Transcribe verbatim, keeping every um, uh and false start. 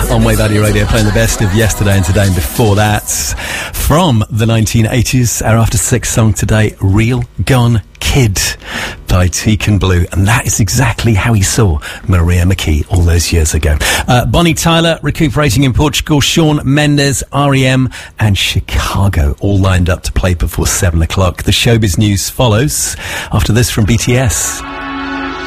on Wave Radio Radio, playing the best of yesterday and today. And before that, from the nineteen eighties, our After Six song today, Real Gone Kid by Teakin Blue. And that is exactly how he saw Maria McKee all those years ago. Uh, Bonnie Tyler recuperating in Portugal, Shawn Mendes, R E M and Chicago all lined up to play before seven o'clock. The showbiz news follows after this from B T S.